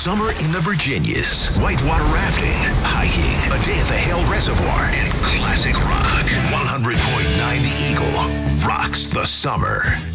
summer in the Virginias. Whitewater rafting, hiking, a day at the Hale Reservoir, and classic rock. 100.9 The Eagle rocks the summer.